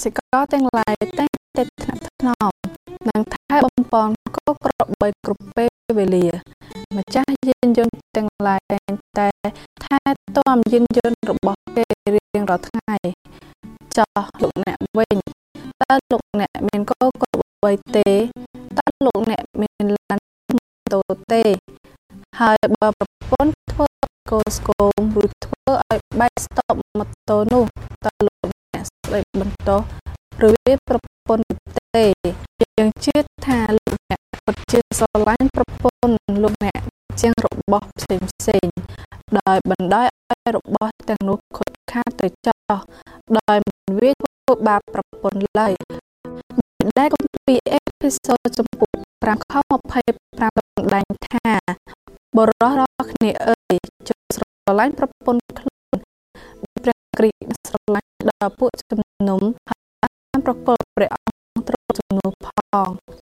សិករទាំងឡាយតែងតែថ្នាក់ថ្នមនិងថែបំពន់គោក្របីគ្រប់ពេលវេលាម្ចាស់យានយន្តទាំងឡាយតែងតែថែទាំយានយន្តរបស់គេរៀងរាល់ថ្ងៃចុះលោកអ្នកវិញតើលោកអ្នកមានគោក្របីទេតើលោកអ្នកមានឡានម៉ូតូទេហើយបើប្រពន្ធធ្វើកូនស្គមឬធ្វើឲ្យបែកស្តុបម៉ូតូនោះតើលោកអ្នកស្ដីបន្ទោសឬវាប្រពន្ធទេយើងជឿថាលោកអ្នកពិតជាស្រឡាញ់ប្រពន្ធលោកអ្នកជាងរបស់ផ្សេងដោយបណ្ដោយឲ្យរបស់ទាំងនោះខូចខាតទៅចោលដោយមិនវាធ្វើបាបប្រពន្ធឡើយដែលគម្ពីរអេភេសូរចំពុក5ខ25បណ្ដាញថាបរិសុទ្ធរាល់គ្នាអើយចុះស្រឡាញ់ប្រពន្ធខ្លួនព្រះគ្រីស្ទស្រឡាញ់ដល់ពួកជំនុំហើយបានប្រកល់ព្រះអង្គទ្រព្យជំនួសផង